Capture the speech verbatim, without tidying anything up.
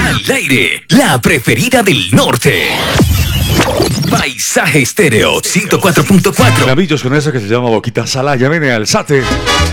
Al aire, la preferida del norte. Paisaje Estéreo ciento cuatro punto cuatro. Amigos, con eso que se llama Boquita Salá, ya viene Alzate.